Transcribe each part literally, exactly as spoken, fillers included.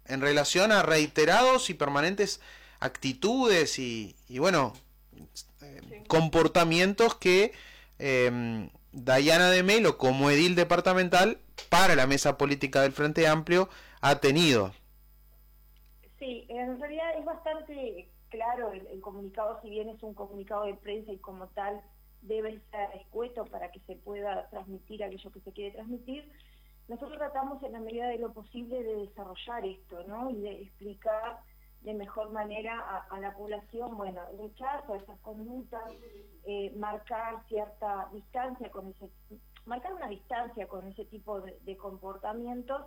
en relación a reiterados y permanentes actitudes y, y bueno, eh, sí. comportamientos que eh, Dayana de Melo, como edil departamental, para la mesa política del Frente Amplio, ha tenido. Sí, en realidad es bastante claro el, el comunicado, si bien es un comunicado de prensa y como tal debe ser escueto para que se pueda transmitir aquello que se quiere transmitir. Nosotros tratamos en la medida de lo posible de desarrollar esto, ¿no? Y de explicar de mejor manera a, a la población, bueno, el rechazo a esas conductas, eh, marcar cierta distancia con ese, marcar una distancia con ese tipo de, de comportamientos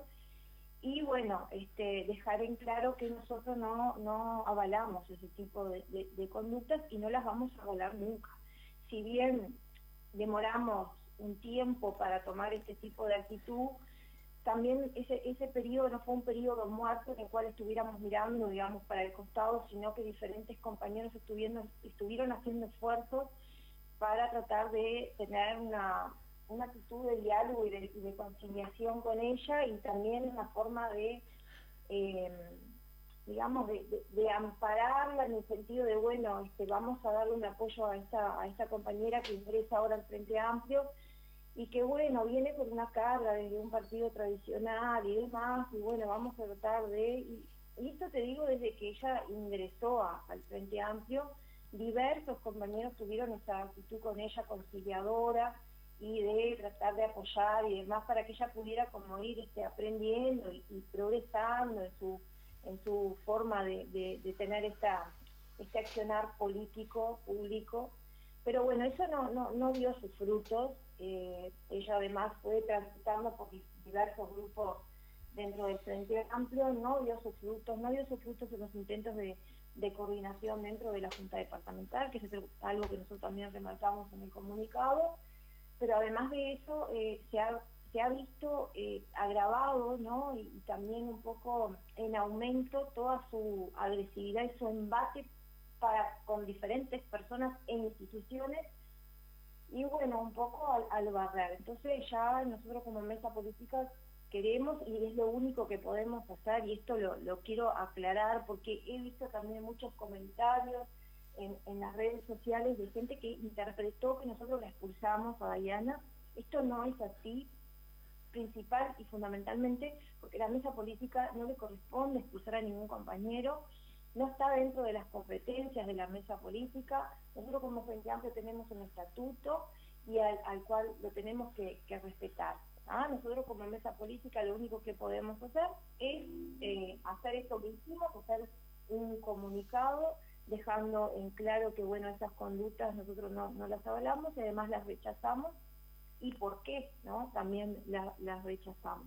y bueno, este, dejar en claro que nosotros no, no avalamos ese tipo de, de, de conductas y no las vamos a avalar nunca. Si bien demoramos un tiempo para tomar este tipo de actitud, también ese, ese periodo no fue un periodo muerto en el cual estuviéramos mirando, digamos, para el costado, sino que diferentes compañeros estuvieron, estuvieron haciendo esfuerzos para tratar de tener una, una actitud de diálogo y de, de conciliación con ella y también una forma de, eh, digamos, de, de, de ampararla en el sentido de, bueno, este, vamos a darle un apoyo a esta, a esta compañera que ingresa ahora al Frente Amplio, y que bueno, viene con una carga desde un partido tradicional y demás, y bueno, vamos a tratar de, y, y esto te digo desde que ella ingresó a, al Frente Amplio, diversos compañeros tuvieron esa actitud con ella conciliadora y de tratar de apoyar y demás para que ella pudiera como ir este, aprendiendo y, y progresando en su, en su forma de, de, de tener esta, este accionar político, público. Pero bueno, eso no, no, no dio sus frutos. Eh, ella además fue transitando por diversos grupos dentro del Frente Amplio, no dio sus frutos, no dio sus frutos en los intentos de, de coordinación dentro de la Junta Departamental, que es algo que nosotros también remarcamos en el comunicado, pero además de eso eh, se, ha, se ha visto eh, agravado, ¿no? Y, y también un poco en aumento toda su agresividad y su embate para, con diferentes personas e instituciones, y bueno, un poco al, al barrer. Entonces ya nosotros como mesa política queremos, y es lo único que podemos hacer, y esto lo, lo quiero aclarar porque he visto también muchos comentarios en, en las redes sociales de gente que interpretó que nosotros la expulsamos a Dayana. Esto no es así, principal y fundamentalmente porque la mesa política no le corresponde expulsar a ningún compañero, no está dentro de las competencias de la mesa política. Nosotros como Frente Amplio tenemos un estatuto y al, al cual lo tenemos que, que respetar. ¿Ah? Nosotros como mesa política lo único que podemos hacer es eh, hacer esto que hicimos, hacer un comunicado dejando en claro que bueno, esas conductas nosotros no, no las avalamos y además las rechazamos y por qué, ¿no? También la, las rechazamos.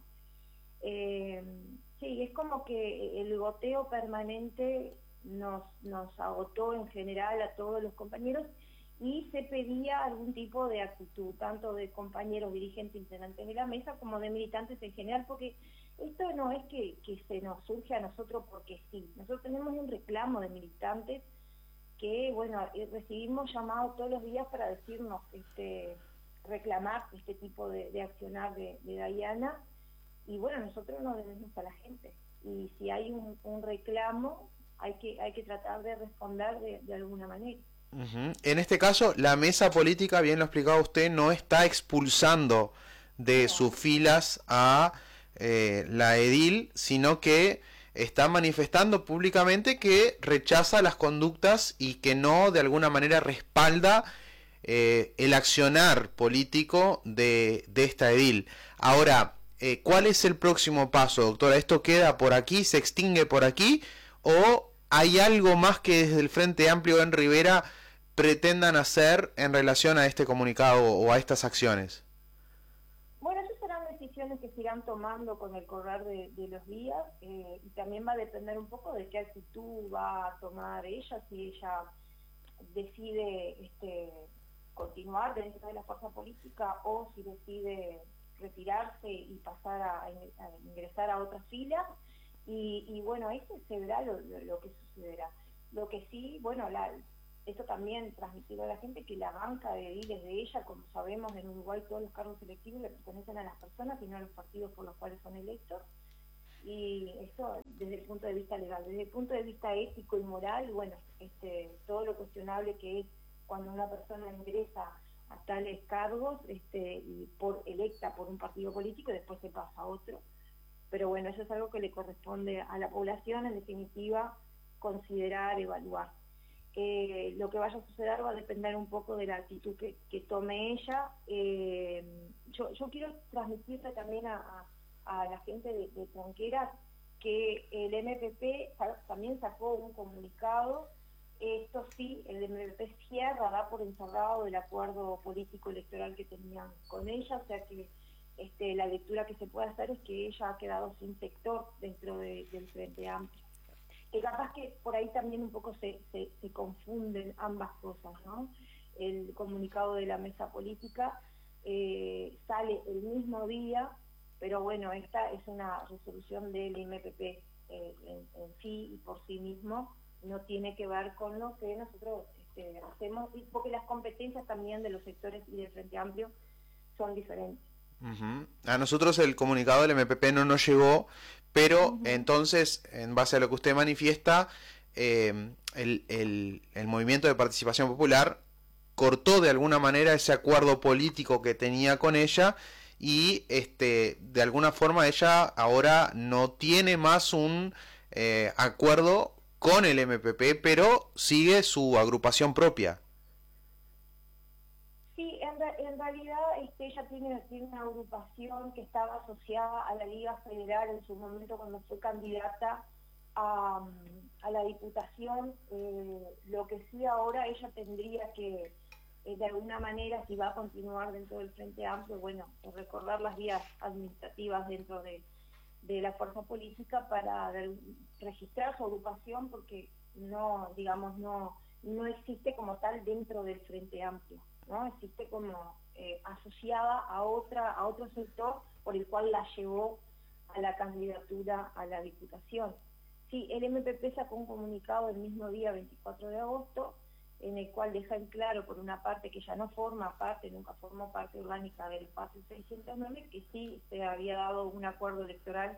Eh, sí, es como que el goteo permanente nos, nos agotó en general a todos los compañeros y se pedía algún tipo de actitud, tanto de compañeros dirigentes integrantes de la mesa como de militantes en general, porque esto no es que, que se nos surge a nosotros porque sí, nosotros tenemos un reclamo de militantes que, bueno, recibimos llamados todos los días para decirnos, este, reclamar este tipo de, de accionar de, de Dayana. Y bueno, nosotros nos debemos a la gente. Y si hay un, un reclamo, hay que, hay que tratar de responder de, de alguna manera. Uh-huh. En este caso, la mesa política, bien lo ha explicado usted, no está expulsando de no. sus filas a eh, la edil, sino que está manifestando públicamente que rechaza las conductas y que no de alguna manera respalda eh, el accionar político de, de esta edil. Ahora, Eh, ¿cuál es el próximo paso, doctora? ¿Esto queda por aquí, se extingue por aquí? ¿O hay algo más que desde el Frente Amplio en Rivera pretendan hacer en relación a este comunicado o a estas acciones? Bueno, esas serán decisiones que se irán tomando con el correr de, de los días eh, y también va a depender un poco de qué actitud va a tomar ella, si ella decide este, continuar dentro de la fuerza política o si decide retirarse y pasar a, a ingresar a otras filas y, y bueno, ahí se verá lo, lo, lo que sucederá. Lo que sí, bueno, la, esto también transmitirá a la gente que la banca de ediles de ella, como sabemos en Uruguay todos los cargos electivos le pertenecen a las personas y no a los partidos por los cuales son electos, y esto desde el punto de vista legal. Desde el punto de vista ético y moral, bueno, este, todo lo cuestionable que es cuando una persona ingresa a tales cargos este, y por electa por un partido político y después se pasa a otro. Pero bueno, eso es algo que le corresponde a la población, en definitiva, considerar, evaluar. Eh, lo que vaya a suceder va a depender un poco de la actitud que, que tome ella. Eh, yo, yo quiero transmitirle también a, a, a la gente de, de Tronqueras que el M P P también sacó un comunicado. Esto sí, el M P P cierra, da por encerrado el acuerdo político electoral que tenían con ella, o sea que este, la lectura que se puede hacer es que ella ha quedado sin sector dentro de, del Frente Amplio. Que capaz que por ahí también un poco se, se, se confunden ambas cosas, ¿no? El comunicado de la mesa política eh, sale el mismo día, pero bueno, esta es una resolución del M P P eh, en, en sí y por sí mismo, no tiene que ver con lo que nosotros este, hacemos, porque las competencias también de los sectores y del Frente Amplio son diferentes. Uh-huh. A nosotros el comunicado del M P P no nos llegó, pero uh-huh. entonces, en base a lo que usted manifiesta, eh, el, el, el Movimiento de Participación Popular cortó de alguna manera ese acuerdo político que tenía con ella y este, de alguna forma ella ahora no tiene más un eh, acuerdo con el M P P, pero sigue su agrupación propia. Sí, en, re en realidad este, ella tiene, tiene una agrupación que estaba asociada a la Liga Federal en su momento cuando fue candidata a, a la Diputación. Eh, lo que sí ahora ella tendría que, eh, de alguna manera, si va a continuar dentro del Frente Amplio, bueno, recordar las vías administrativas dentro de, de la fuerza política para de, registrar su agrupación, porque no, digamos, no, no existe como tal dentro del Frente Amplio, ¿no? Existe como eh, asociada a otra a otro sector por el cual la llevó a la candidatura a la Diputación. Sí, el M P P sacó un comunicado el mismo día, veinticuatro de agosto, en el cual deja en claro, por una parte, que ya no forma parte, nunca formó parte orgánica del espacio seiscientos nueve, que sí se había dado un acuerdo electoral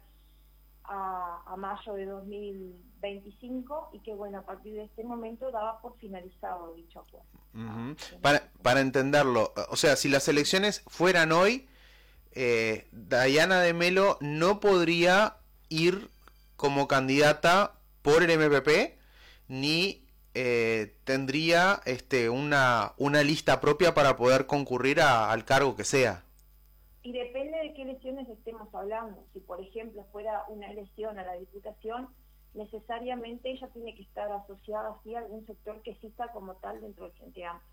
A, a mayo de dos mil veinticinco y que bueno, a partir de este momento daba por finalizado dicho acuerdo. Uh-huh. para, para entenderlo, o sea, si las elecciones fueran hoy, eh, Dayana de Melo no podría ir como candidata por el M P P, ni eh, tendría este, una, una lista propia para poder concurrir a, al cargo que sea. Y depende de qué elecciones estemos hablando. Si, por ejemplo, fuera una elección a la Diputación, necesariamente ella tiene que estar asociada así a algún sector que exista como tal dentro del Frente Amplio.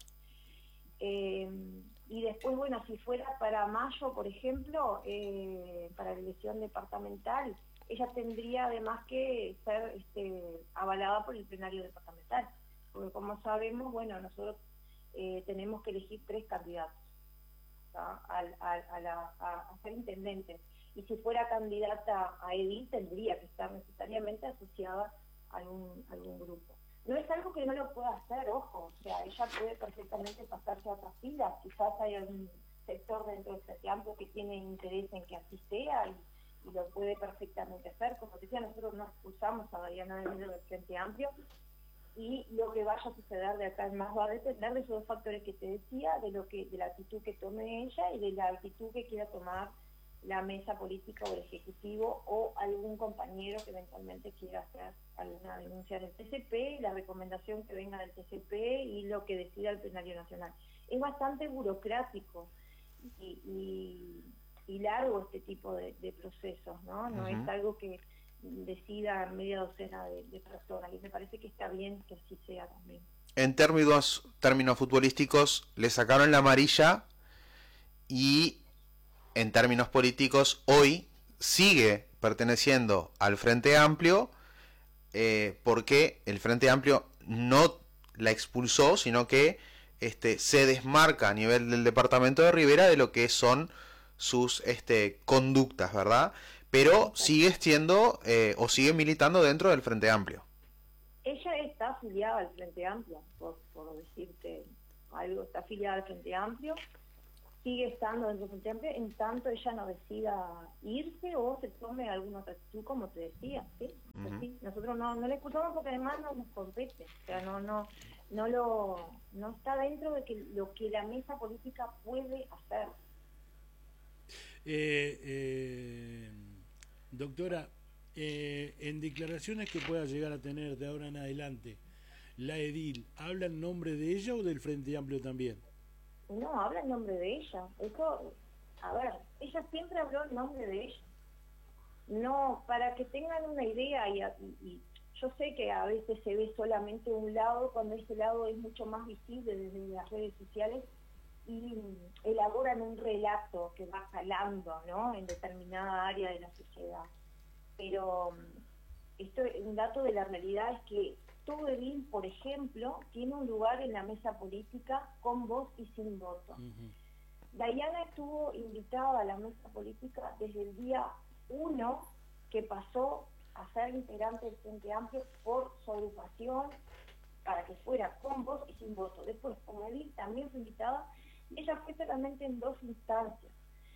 Eh, y después, bueno, si fuera para mayo, por ejemplo, eh, para la elección departamental, ella tendría además que ser este, avalada por el plenario departamental. Porque como sabemos, bueno, nosotros eh, tenemos que elegir tres candidatos. A, a, a, la, a, a ser intendente, y si fuera candidata a edil tendría que estar necesariamente asociada a algún, a algún grupo. No es algo que no lo pueda hacer, ojo, o sea, ella puede perfectamente pasarse a otras filas, quizás hay algún sector dentro del Frente Amplio que tiene interés en que así sea y, y lo puede perfectamente hacer. Como decía, nosotros no expulsamos a Dayana de Melo del Frente Amplio, y lo que vaya a suceder de acá en más va a depender de esos dos factores que te decía, de lo que de la actitud que tome ella y de la actitud que quiera tomar la mesa política o el ejecutivo o algún compañero que eventualmente quiera hacer alguna denuncia del T C P, la recomendación que venga del T C P y lo que decida el plenario nacional. Es bastante burocrático y, y, y largo este tipo de, de procesos, ¿no? No uh-huh. es algo que decida media docena de, de personas, y me parece que está bien que así sea también. En términos, términos futbolísticos, le sacaron la amarilla y en términos políticos hoy sigue perteneciendo al Frente Amplio eh, porque el Frente Amplio no la expulsó, sino que este, se desmarca a nivel del departamento de Rivera de lo que son sus este, conductas, ¿verdad? Pero sigue siendo eh, o sigue militando dentro del Frente Amplio. Ella está afiliada al Frente Amplio, por, por decirte algo, está afiliada al Frente Amplio, sigue estando dentro del Frente Amplio, en tanto ella no decida irse o se tome alguna otra actitud, como te decía, ¿sí? Uh-huh. nosotros no, no le expulsamos porque además no nos compete, o sea, no, no, no lo, no está dentro de que lo que la mesa política puede hacer. Eh, eh, doctora, eh, en declaraciones que pueda llegar a tener de ahora en adelante, la edil, ¿habla en nombre de ella o del Frente Amplio también? No, habla en nombre de ella. Eso, a ver, ella siempre habló en nombre de ella. No, para que tengan una idea, y, y, y yo sé que a veces se ve solamente un lado, cuando ese lado es mucho más visible desde las redes sociales, y elaboran un relato que va jalando, ¿no?, en determinada área de la sociedad. Pero esto, un dato de la realidad es que todo edil, por ejemplo, tiene un lugar en la mesa política con voz y sin voto. Uh-huh. Dayana estuvo invitada a la mesa política desde el día uno que pasó a ser integrante del Frente Amplio por su agrupación, para que fuera con voz y sin voto. Después, como edil, también fue invitada. Ella fue solamente en dos instancias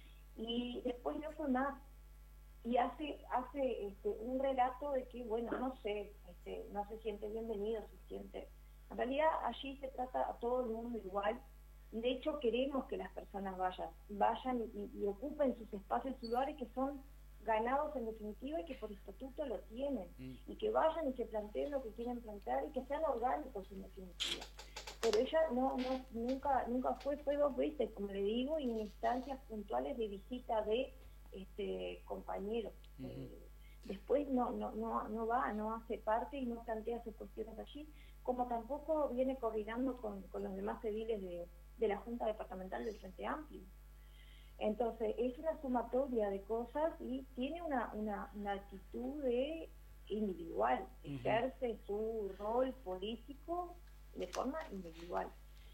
y después no fue más, y hace hace este, un relato de que, bueno, no sé, este, no se siente bienvenido, se siente... En realidad allí se trata a todo el mundo igual, y de hecho queremos que las personas vayan, vayan y, y ocupen sus espacios, sus lugares que son ganados en definitiva y que por estatuto lo tienen, mm. y que vayan y que planteen lo que quieren plantear y que sean orgánicos en definitiva. Pero ella no, no nunca nunca fue, fue dos veces, como le digo, y en instancias puntuales de visita de este compañeros. Uh-huh. Eh, después no, no, no, no va, no hace parte y no plantea sus cuestiones allí, como tampoco viene coordinando con, con los demás ediles de, de la Junta Departamental del Frente Amplio. Entonces, es una sumatoria de cosas y tiene una, una, una actitud de individual, uh-huh. ejerce su rol político de forma individual,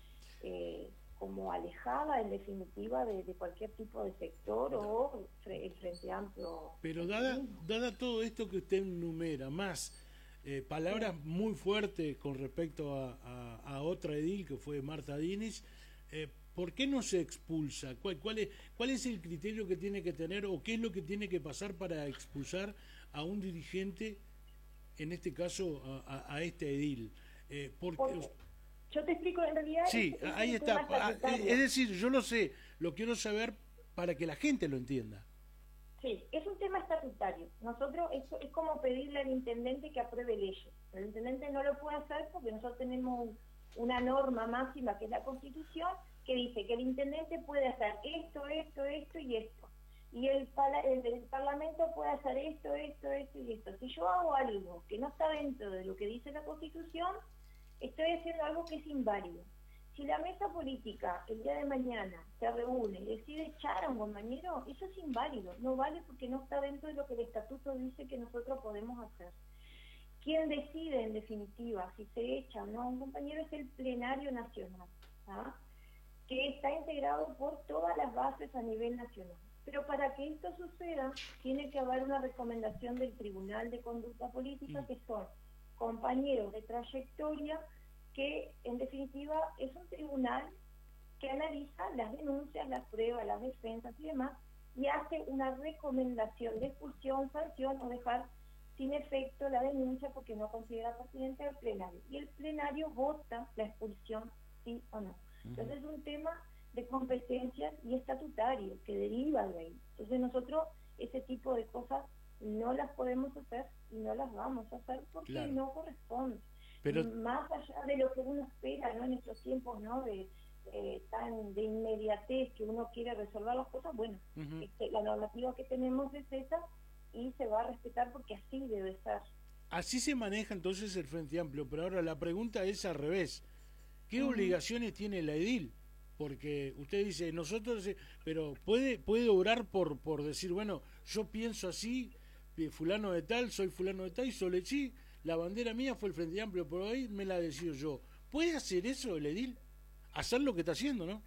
eh, como alejada en definitiva de, de cualquier tipo de sector o fre el Frente Amplio. Pero dada, dada todo esto que usted enumera, más eh, palabras sí. muy fuertes con respecto a, a, a otra edil que fue Marta Diniz, eh, ¿por qué no se expulsa? ¿Cuál, cuál, es, ¿Cuál es el criterio que tiene que tener o qué es lo que tiene que pasar para expulsar a un dirigente, en este caso a, a, a este edil? Eh, porque, porque yo te explico en realidad. Sí, es, es ahí está. Ah, es decir, yo lo sé, lo quiero saber para que la gente lo entienda. Sí, es un tema estatutario. Nosotros, eso es como pedirle al intendente que apruebe leyes. El intendente no lo puede hacer porque nosotros tenemos una norma máxima que es la Constitución, que dice que el intendente puede hacer esto, esto, esto y esto. Y el, el, el Parlamento puede hacer esto, esto, esto y esto. Si yo hago algo que no está dentro de lo que dice la Constitución, estoy haciendo algo que es inválido. Si la mesa política el día de mañana se reúne y decide echar a un compañero, eso es inválido, no vale porque no está dentro de lo que el estatuto dice que nosotros podemos hacer. Quien decide en definitiva si se echa o no a un compañero es el plenario nacional, ¿ah? que está integrado por todas las bases a nivel nacional. Pero para que esto suceda, tiene que haber una recomendación del Tribunal de Conducta Política, que son compañeros de trayectoria, que en definitiva es un tribunal que analiza las denuncias, las pruebas, las defensas y demás, y hace una recomendación de expulsión, sanción o dejar sin efecto la denuncia porque no considera pertinente al plenario. Y el plenario vota la expulsión, sí o no. Entonces es un tema de competencias y estatutario que deriva de ahí. Entonces nosotros ese tipo de cosas no las podemos hacer y no las vamos a hacer porque claro. no corresponde. Pero más allá de lo que uno espera, ¿no?, en estos tiempos, ¿no?, de eh, tan de inmediatez que uno quiere resolver las cosas, bueno, uh-huh. este, la normativa que tenemos es esa y se va a respetar porque así debe ser. Así se maneja entonces el Frente Amplio, pero ahora la pregunta es al revés. ¿Qué uh-huh. obligaciones tiene la edil? Porque usted dice, nosotros, pero puede puede orar por por decir, bueno, yo pienso así, fulano de tal, soy fulano de tal, y Solechi, la bandera mía fue el Frente Amplio, por ahí me la decido yo. ¿Puede hacer eso el edil? Hacer lo que está haciendo, ¿no?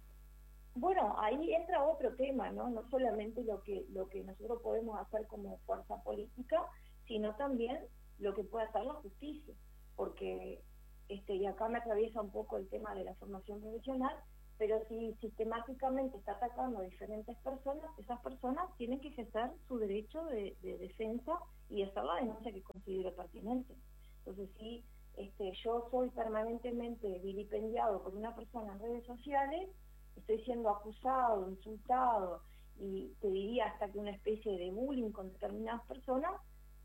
Bueno, ahí entra otro tema, ¿no? No solamente lo que lo que nosotros podemos hacer como fuerza política, sino también lo que puede hacer la justicia, porque este y acá me atraviesa un poco el tema de la formación profesional, pero si sistemáticamente está atacando a diferentes personas, esas personas tienen que ejercer su derecho de, de defensa y hacer la denuncia que considero pertinente. Entonces, si este, yo soy permanentemente vilipendiado por una persona en redes sociales, estoy siendo acusado, insultado, y te diría hasta que una especie de bullying con determinadas personas,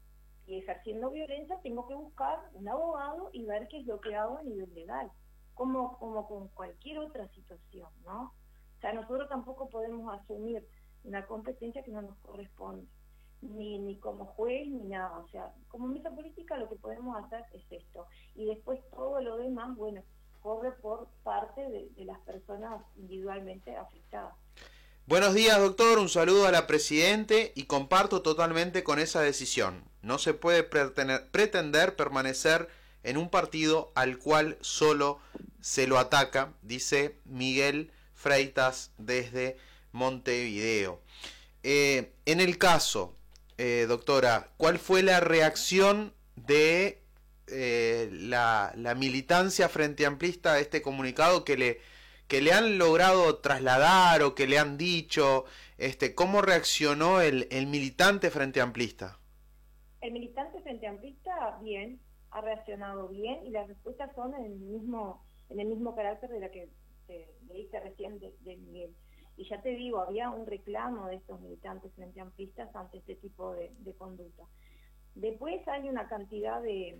y ejerciendo violencia tengo que buscar un abogado y ver qué es lo que hago a nivel legal, como, como con cualquier otra situación, ¿no? O sea, nosotros tampoco podemos asumir una competencia que no nos corresponde, ni, ni como juez ni nada. O sea, como mesa política lo que podemos hacer es esto, y después todo lo demás, bueno, corre por parte de, de las personas individualmente afectadas. Buenos días, doctor. Un saludo a la Presidente y comparto totalmente con esa decisión. No se puede pretender, pretender permanecer en un partido al cual solo se lo ataca, dice Miguel Freitas desde Montevideo. Eh, en el caso, eh, doctora, ¿cuál fue la reacción de eh, la, la militancia frente amplista a este comunicado que le que le han logrado trasladar o que le han dicho? Este, ¿cómo reaccionó el, el militante frente amplista? El militante frente amplista, bien, ha reaccionado bien, y las respuestas son en el mismo, en el mismo carácter de la que te leíste recién de, de Miguel. Y ya te digo, había un reclamo de estos militantes frente amplistas ante este tipo de, de conducta. Después hay una cantidad de,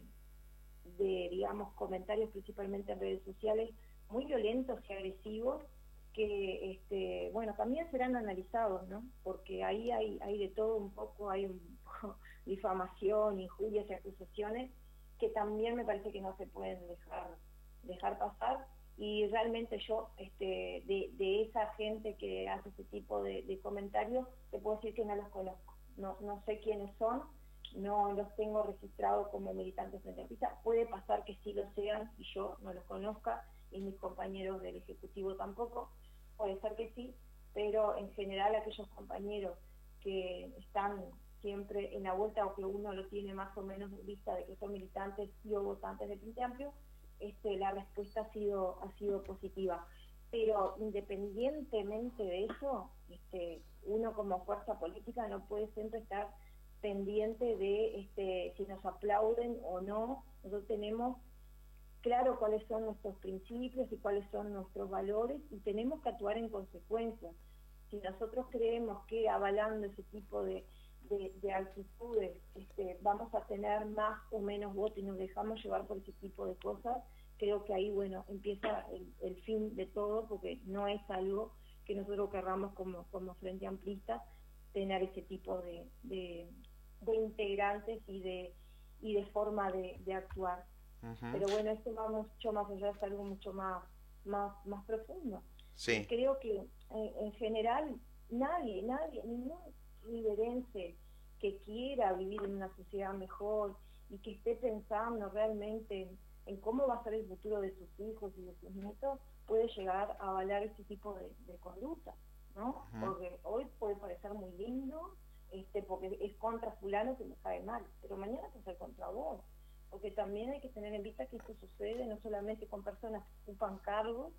de, digamos, comentarios, principalmente en redes sociales, muy violentos y agresivos, que, este, bueno, también serán analizados, ¿no? Porque ahí hay, hay de todo un poco, hay un poco difamación, injurias y acusaciones que también me parece que no se pueden dejar, dejar pasar, y realmente yo, este, de, de esa gente que hace ese tipo de, de comentarios, te puedo decir que no los conozco, no, no sé quiénes son, no los tengo registrados como militantes frente amplista. Puede pasar que sí lo sean y yo no los conozca, y mis compañeros del Ejecutivo tampoco, puede ser que sí, pero en general aquellos compañeros que están siempre en la vuelta, o que uno lo tiene más o menos en vista de que son militantes y o votantes del Frente Amplio, este, la respuesta ha sido, ha sido positiva. Pero independientemente de eso, este, uno como fuerza política no puede siempre estar pendiente de este, si nos aplauden o no. Nosotros tenemos claro cuáles son nuestros principios y cuáles son nuestros valores, y tenemos que actuar en consecuencia. Si nosotros creemos que avalando ese tipo de, de, de actitudes este, vamos a tener más o menos votos y nos dejamos llevar por ese tipo de cosas, creo que ahí, bueno, empieza el, el fin de todo, porque no es algo que nosotros querramos como, como Frente Amplista, tener ese tipo de, de, de integrantes y de, y de forma de, de actuar. Uh-huh. Pero bueno, esto va mucho más allá, es algo mucho más, más, más profundo. Sí. Creo que eh, en general nadie, nadie, ningún riverense que quiera vivir en una sociedad mejor y que esté pensando realmente en, en cómo va a ser el futuro de sus hijos y de sus nietos, puede llegar a avalar este tipo de, de conducta, ¿no? Uh-huh. Porque hoy puede parecer muy lindo, este, porque es contra fulano que me cae mal, pero mañana puede ser contra vos. Porque también hay que tener en vista que esto sucede no solamente con personas que ocupan cargos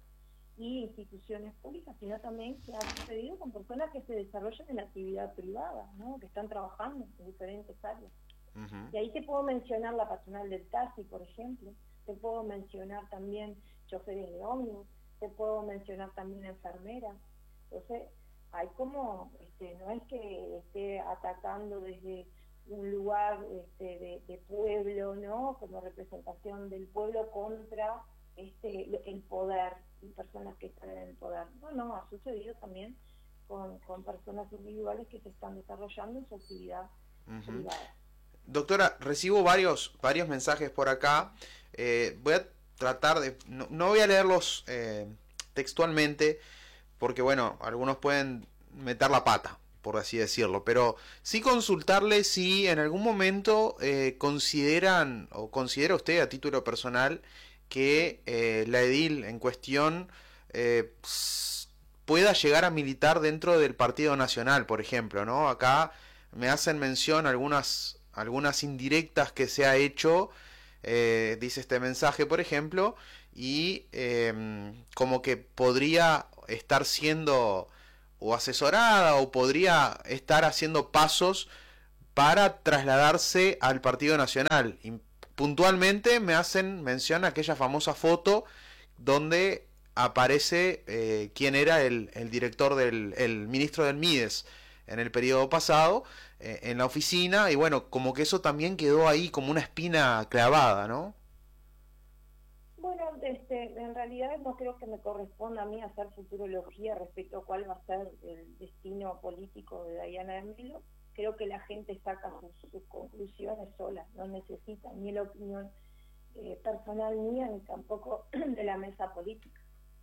y instituciones públicas, sino también que ha sucedido con personas que se desarrollan en la actividad privada, ¿no? Que están trabajando en diferentes áreas. Uh-huh. Y ahí te puedo mencionar la patronal del taxi, por ejemplo, te puedo mencionar también choferes de ómnibus, te puedo mencionar también enfermeras. Entonces, hay como, este, no es que esté atacando desde un lugar este, de, de pueblo, ¿no? Como representación del pueblo contra este, el poder y personas que están en el poder. No, no, ha sucedido también con, con personas individuales que se están desarrollando en su actividad uh-huh. privada. Doctora, recibo varios, varios mensajes por acá. Eh, voy a tratar de... No, no voy a leerlos eh, textualmente, porque bueno, algunos pueden meter la pata, por así decirlo, pero sí consultarle si en algún momento eh, consideran, o considera usted a título personal, que eh, la edil en cuestión eh, pueda llegar a militar dentro del Partido Nacional, por ejemplo, ¿no? Acá me hacen mención algunas, algunas indirectas que se ha hecho, eh, dice este mensaje, por ejemplo, y eh, como que podría estar siendo o asesorada o podría estar haciendo pasos para trasladarse al Partido Nacional. Y puntualmente me hacen mención a aquella famosa foto donde aparece eh, quién era el, el director del el ministro del Mides en el periodo pasado, eh, en la oficina, y bueno, como que eso también quedó ahí como una espina clavada, ¿no? Bueno, este, en realidad no creo que me corresponda a mí hacer futurología respecto a cuál va a ser el destino político de Dayana de Melo. Creo que la gente saca sus, sus conclusiones sola, no necesita ni la opinión eh, personal mía ni tampoco de la mesa política.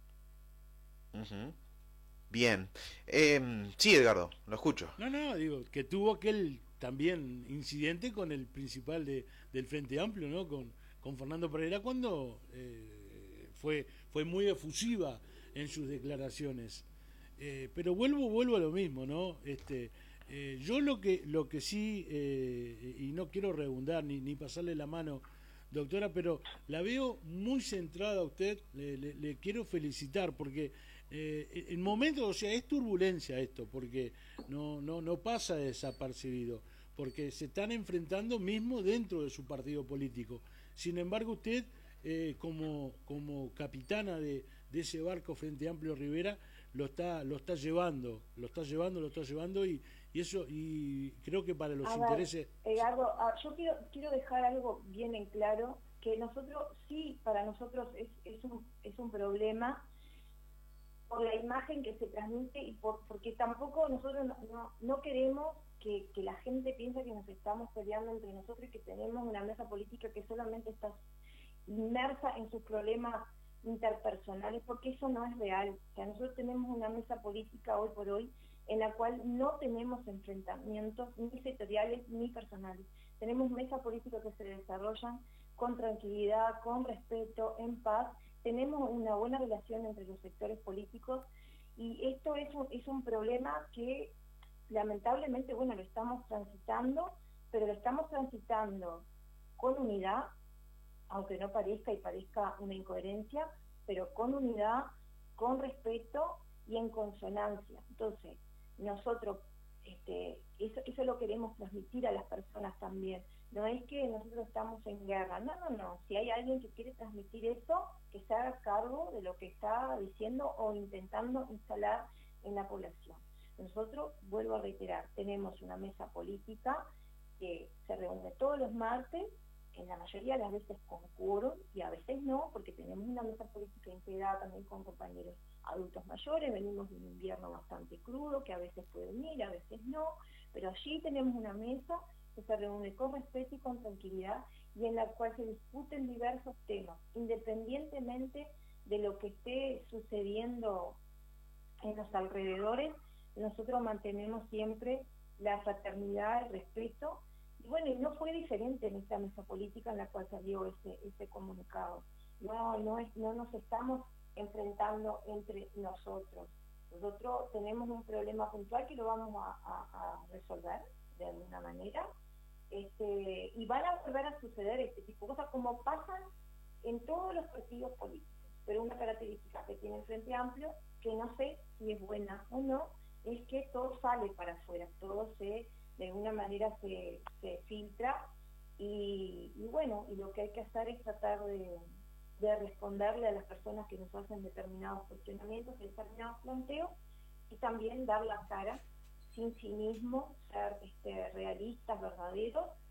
Uh-huh. Bien. Eh, sí, Edgardo, lo escucho. No, no, digo, que tuvo aquel también incidente con el principal de, del Frente Amplio, ¿no? Con, con Fernando Pereira, cuando eh, fue, fue muy efusiva en sus declaraciones. Eh, pero vuelvo, vuelvo a lo mismo, ¿no? Este, eh, yo lo que, lo que sí, eh, y no quiero redundar ni, ni pasarle la mano, doctora, pero la veo muy centrada a usted, le, le, le quiero felicitar, porque eh, en momentos, o sea, es turbulencia esto, porque no, no, no pasa desapercibido, porque se están enfrentando mismo dentro de su partido político. Sin embargo, usted, eh, como, como capitana de, de ese barco Frente Amplio Rivera, lo está, lo está llevando, lo está llevando, lo está llevando, y, y eso, y creo que para los a intereses... ver, Edgardo, yo quiero, quiero dejar algo bien en claro, que nosotros, sí, para nosotros es, es, un, es un problema por la imagen que se transmite y por, porque tampoco nosotros no, no, no queremos que, que la gente piense que nos estamos peleando entre nosotros y que tenemos una mesa política que solamente está inmersa en sus problemas interpersonales, porque eso no es real. O sea, nosotros tenemos una mesa política hoy por hoy en la cual no tenemos enfrentamientos ni sectoriales ni personales. Tenemos mesas políticas que se desarrollan con tranquilidad, con respeto, en paz. Tenemos una buena relación entre los sectores políticos y esto es un, es un problema que lamentablemente, bueno, lo estamos transitando, pero lo estamos transitando con unidad, aunque no parezca y parezca una incoherencia, pero con unidad, con respeto y en consonancia. Entonces, nosotros, este, eso, eso lo queremos transmitir a las personas también. No es que nosotros estamos en guerra, no, no, no. Si hay alguien que quiere transmitir eso, que se haga cargo de lo que está diciendo o intentando instalar en la población. Nosotros, vuelvo a reiterar, tenemos una mesa política que se reúne todos los martes, en la mayoría de las veces con quórum y a veces no, porque tenemos una mesa política integrada también con compañeros adultos mayores, venimos de un invierno bastante crudo, que a veces pueden ir, a veces no, pero allí tenemos una mesa que se reúne con respeto y con tranquilidad y en la cual se discuten diversos temas, independientemente de lo que esté sucediendo en los alrededores. Nosotros mantenemos siempre la fraternidad, el respeto. Y bueno, y no fue diferente en esta mesa política en la cual salió ese, ese comunicado. No, no, es, no nos estamos enfrentando entre nosotros. Nosotros tenemos un problema puntual que lo vamos a, a, a resolver de alguna manera. Este, y van a volver a suceder este tipo de cosas como pasan en todos los partidos políticos. Pero una característica que tiene el Frente Amplio, que no sé si es buena o no, es que todo sale para afuera, todo se... de alguna manera se, se filtra y, y bueno, y lo que hay que hacer es tratar de, de responderle a las personas que nos hacen determinados cuestionamientos, determinados planteos y también dar la cara sin cinismo, ser este, realistas, verdaderos